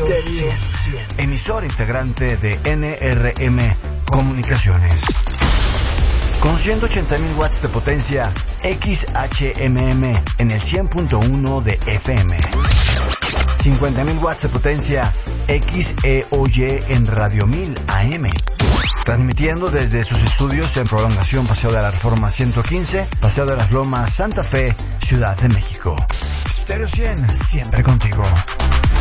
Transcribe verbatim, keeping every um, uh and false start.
cien. Emisor integrante de N R M Comunicaciones. Con ciento ochenta mil watts de potencia, X H M M en el cien punto uno de F M. cincuenta mil watts de potencia, X E O Y en Radio mil A M. Transmitiendo desde sus estudios en Prolongación Paseo de la Reforma ciento quince, Paseo de las Lomas, Santa Fe, Ciudad de México. Stereo cien, siempre contigo.